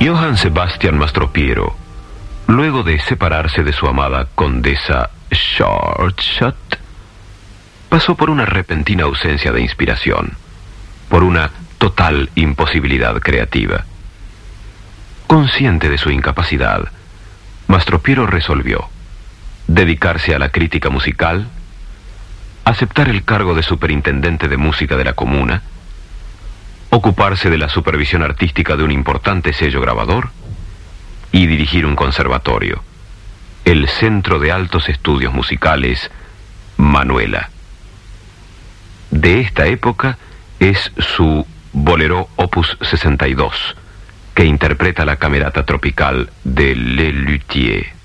Johann Sebastian Mastropiero, luego de separarse de su amada condesa Schwarzschild, pasó por una repentina ausencia de inspiración, por una total imposibilidad creativa. Consciente de su incapacidad, Mastropiero resolvió dedicarse a la crítica musical, aceptar el cargo de superintendente de música de la comuna, ocuparse de la supervisión artística de un importante sello grabador y dirigir un conservatorio, el Centro de Altos Estudios Musicales Manuela. De esta época es su Bolero Opus 62, que interpreta la camerata tropical de Le Luthier.